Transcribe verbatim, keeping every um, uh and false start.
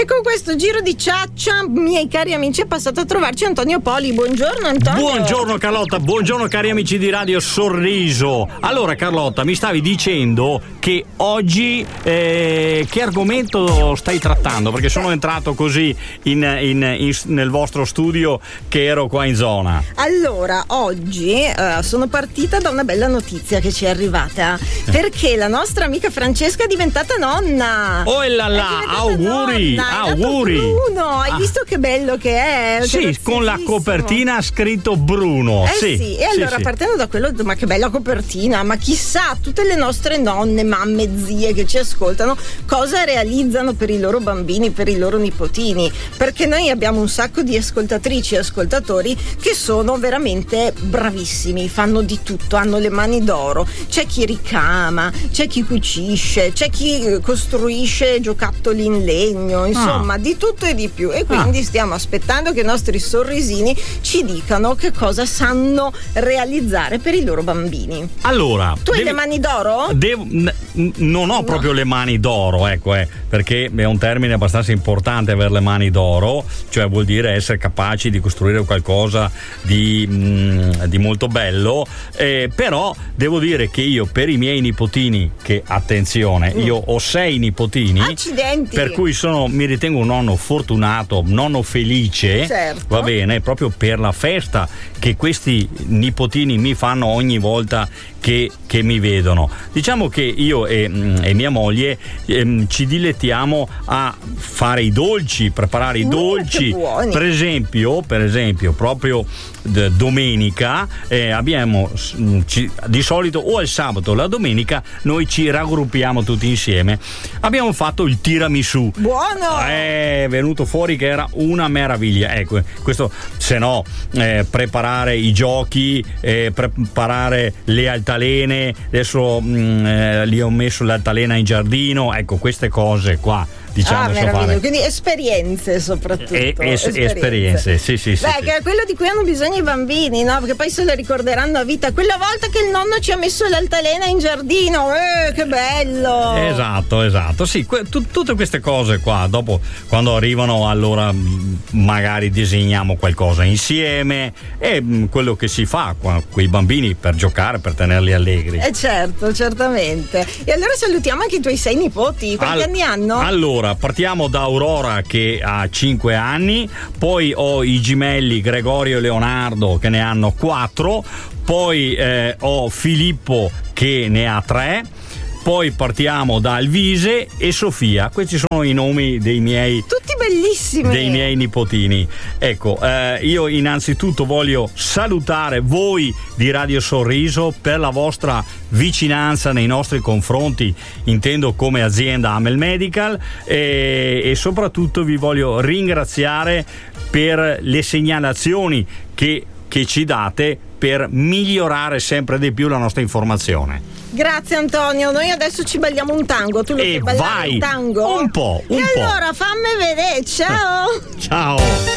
con questo giro di ciaccia, miei cari amici, è passato a trovarci Antonio Poli. Buongiorno Antonio. Buongiorno Carlotta, buongiorno cari amici di Radio Sorriso. Allora Carlotta, mi stavi dicendo che oggi eh, che argomento stai trattando? Perché sono entrato così in, in, in, nel vostro studio che ero qua in zona. Allora, oggi eh, sono partita da una bella notizia che ci è arrivata, perché la nostra amica Francesca è diventata nonna. Oh e là là, auguri, nonna, auguri. Bruno, hai ah. visto che bello che è? Sì, che con la copertina scritto Bruno. Eh sì, sì, e allora sì, partendo da quello, ma che bella copertina, ma chissà tutte le nostre nonne, mamme, zie che ci ascoltano cosa realizzano per i loro bambini, per i loro nipotini, perché noi abbiamo un sacco di ascoltatrici e ascoltatori che sono veramente bravissimi, fanno di tutto, hanno le mani d'oro, c'è chi ricama, c'è chi cucisce, c'è chi costruisce giocattoli in legno, insomma ah. di tutto e di più, e quindi ah. stiamo aspettando che i nostri sorrisini ci dicano che cosa sanno realizzare per i loro bambini. Allora, tu devi, hai le mani d'oro? Devo, n- non ho no. proprio le mani d'oro, ecco, eh, perché è un termine abbastanza importante avere le mani d'oro, cioè vuol dire essere capaci di costruire qualcosa di, mh, di molto bello, eh, però devo dire che io per i miei nipotini, che attenzione, mm. io ho sei nipotini, accidenti, per cui sono, mi ritengo un nonno fortunato, nonno felice, certo. va bene, proprio per la festa che questi nipotini mi fanno ogni volta che, che mi vedono. Diciamo che io e, e mia moglie ehm, ci dilettiamo a fare i dolci, preparare i mm, dolci. Per esempio, per esempio, proprio d- domenica eh, abbiamo ci, di solito o il sabato o la domenica noi ci raggruppiamo tutti insieme. Abbiamo fatto il tiramisù. Buono! È venuto fuori che era una meraviglia. Ecco, questo se no eh, preparare i giochi, eh, preparare le altalene, adesso mh, eh, li ho messo l'altalena in giardino, ecco queste cose qua. Diciamo, ah, so fare. Quindi esperienze soprattutto. E, es, esperienze. esperienze, sì, sì, sì. Beh, sì. che è quello di cui hanno bisogno i bambini, no? Perché poi se lo ricorderanno a vita. Quella volta che il nonno ci ha messo l'altalena in giardino, eh, che bello! Esatto, esatto. Sì, que- t- tutte queste cose qua, dopo quando arrivano, allora magari disegniamo qualcosa insieme, e mh, quello che si fa con i bambini per giocare, per tenerli allegri. Eh certo, certamente. E allora salutiamo anche i tuoi sei nipoti. Quanti Al- anni hanno? Allora, partiamo da Aurora che ha cinque anni, poi ho i gemelli Gregorio e Leonardo che ne hanno quattro, poi eh, ho Filippo che ne ha tre, poi partiamo da Alvise e Sofia. Questi sono i nomi dei miei tutti bellissimi dei miei nipotini. Ecco, eh, io innanzitutto voglio salutare voi di Radio Sorriso per la vostra vicinanza nei nostri confronti, intendo come azienda Amel Medical, e, e soprattutto vi voglio ringraziare per le segnalazioni che, che ci date per migliorare sempre di più la nostra informazione. Grazie Antonio, noi adesso ci balliamo un tango, tu lo e sai ballare vai un tango? un po', un e po'. allora fammi vedere, ciao Ciao.